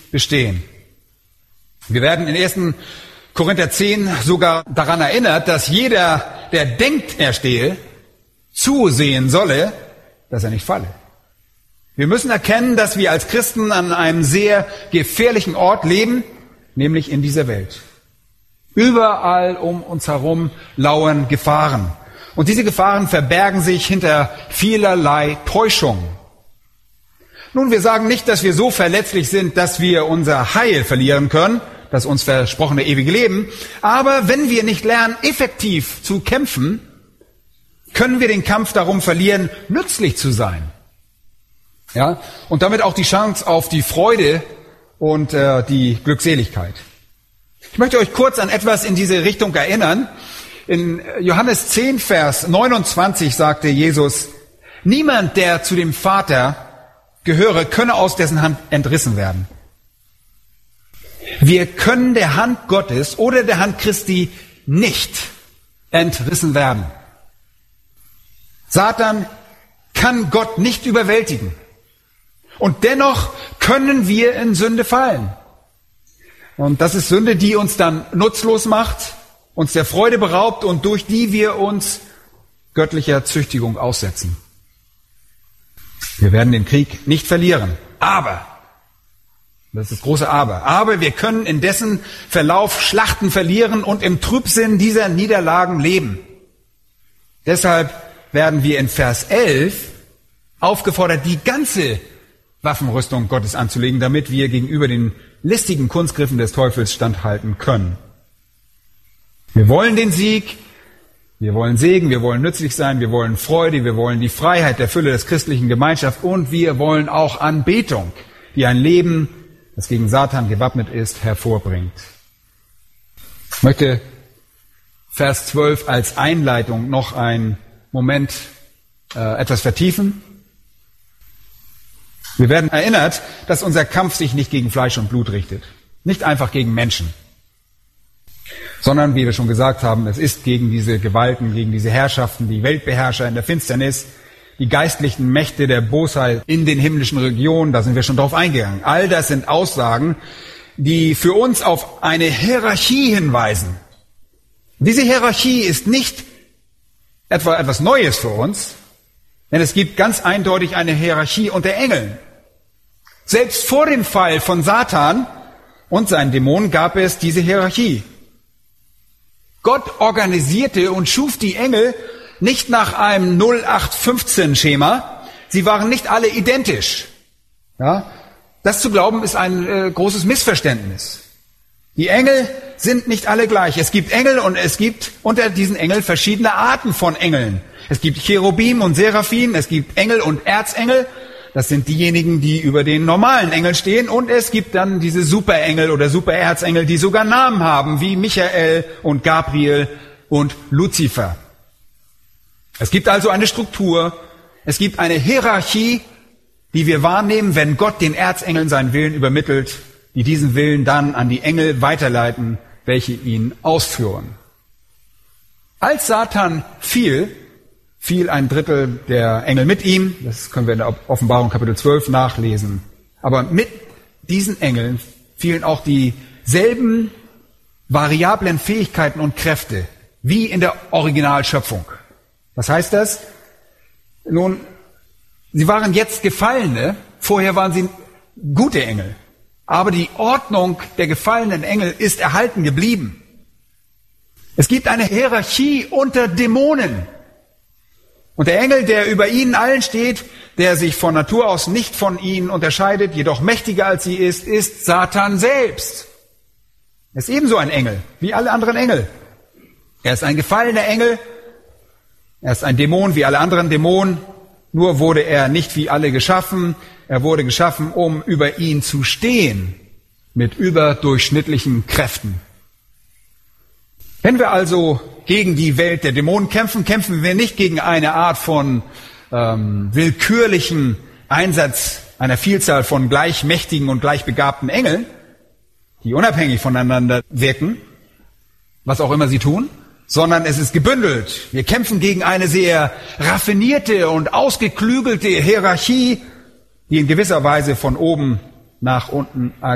bestehen. Wir werden in 1. Korinther 10 sogar daran erinnert, dass jeder, der denkt, er stehe, zusehen solle, dass er nicht falle. Wir müssen erkennen, dass wir als Christen an einem sehr gefährlichen Ort leben, nämlich in dieser Welt. Überall um uns herum lauern Gefahren. Und diese Gefahren verbergen sich hinter vielerlei Täuschung. Nun, wir sagen nicht, dass wir so verletzlich sind, dass wir unser Heil verlieren können, das uns versprochene ewige Leben. Aber wenn wir nicht lernen, effektiv zu kämpfen, können wir den Kampf darum verlieren, nützlich zu sein. Ja, und damit auch die Chance auf die Freude und die Glückseligkeit. Ich möchte euch kurz an etwas in diese Richtung erinnern. In Johannes 10, Vers 29 sagte Jesus, niemand, der zu dem Vater gehöre, könne aus dessen Hand entrissen werden. Wir können der Hand Gottes oder der Hand Christi nicht entrissen werden. Satan kann Gott nicht überwältigen. Und dennoch können wir in Sünde fallen. Und das ist Sünde, die uns dann nutzlos macht, uns der Freude beraubt und durch die wir uns göttlicher Züchtigung aussetzen. Wir werden den Krieg nicht verlieren. Aber, das ist das große Aber wir können in dessen Verlauf Schlachten verlieren und im Trübsinn dieser Niederlagen leben. Deshalb werden wir in Vers 11 aufgefordert, die ganze Waffenrüstung Gottes anzulegen, damit wir gegenüber den listigen Kunstgriffen des Teufels standhalten können. Wir wollen den Sieg, wir wollen Segen, wir wollen nützlich sein, wir wollen Freude, wir wollen die Freiheit der Fülle des christlichen Gemeinschaft und wir wollen auch Anbetung, die ein Leben, das gegen Satan gewappnet ist, hervorbringt. Ich möchte Vers 12 als Einleitung noch einen Moment etwas vertiefen. Wir werden erinnert, dass unser Kampf sich nicht gegen Fleisch und Blut richtet. Nicht einfach gegen Menschen. Sondern, wie wir schon gesagt haben, es ist gegen diese Gewalten, gegen diese Herrschaften, die Weltbeherrscher in der Finsternis, die geistlichen Mächte der Bosheit in den himmlischen Regionen, da sind wir schon drauf eingegangen. All das sind Aussagen, die für uns auf eine Hierarchie hinweisen. Diese Hierarchie ist nicht etwa etwas Neues für uns, denn es gibt ganz eindeutig eine Hierarchie unter Engeln. Selbst vor dem Fall von Satan und seinen Dämonen gab es diese Hierarchie. Gott organisierte und schuf die Engel nicht nach einem 0815-Schema. Sie waren nicht alle identisch. Ja? Das zu glauben ist ein großes Missverständnis. Die Engel sind nicht alle gleich. Es gibt Engel und es gibt unter diesen Engeln verschiedene Arten von Engeln. Es gibt Cherubim und Seraphim, es gibt Engel und Erzengel. Das sind diejenigen, die über den normalen Engeln stehen. Und es gibt dann diese Superengel oder Supererzengel, die sogar Namen haben, wie Michael und Gabriel und Luzifer. Es gibt also eine Struktur, es gibt eine Hierarchie, die wir wahrnehmen, wenn Gott den Erzengeln seinen Willen übermittelt, die diesen Willen dann an die Engel weiterleiten, welche ihn ausführen. Als Satan fiel ein Drittel der Engel mit ihm. Das können wir in der Offenbarung Kapitel 12 nachlesen. Aber mit diesen Engeln fielen auch dieselben variablen Fähigkeiten und Kräfte wie in der Originalschöpfung. Was heißt das? Nun, sie waren jetzt Gefallene, vorher waren sie gute Engel. Aber die Ordnung der gefallenen Engel ist erhalten geblieben. Es gibt eine Hierarchie unter Dämonen. Und der Engel, der über ihnen allen steht, der sich von Natur aus nicht von ihnen unterscheidet, jedoch mächtiger als sie ist Satan selbst. Er ist ebenso ein Engel, wie alle anderen Engel. Er ist ein gefallener Engel, er ist ein Dämon wie alle anderen Dämonen, nur wurde er nicht wie alle geschaffen, er wurde geschaffen, um über ihn zu stehen, mit überdurchschnittlichen Kräften. Wenn wir also gegen die Welt der Dämonen kämpfen, kämpfen wir nicht gegen eine Art von willkürlichen Einsatz einer Vielzahl von gleichmächtigen und gleichbegabten Engeln, die unabhängig voneinander wirken, was auch immer sie tun, sondern es ist gebündelt. Wir kämpfen gegen eine sehr raffinierte und ausgeklügelte Hierarchie, die in gewisser Weise von oben nach unten